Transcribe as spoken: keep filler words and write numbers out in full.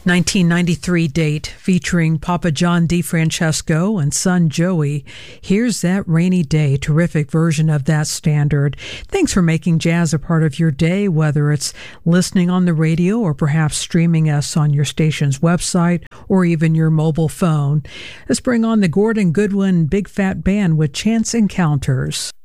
nineteen ninety-three date featuring Papa John DeFrancesco and son Joey. Here's That Rainy Day. Terrific version of that standard. Thanks for making jazz a part of your day, whether it's listening on the radio or perhaps streaming us on your station's website or even your mobile phone. Let's bring on the Gordon Goodwin Big Fat Band with Chance Encounters.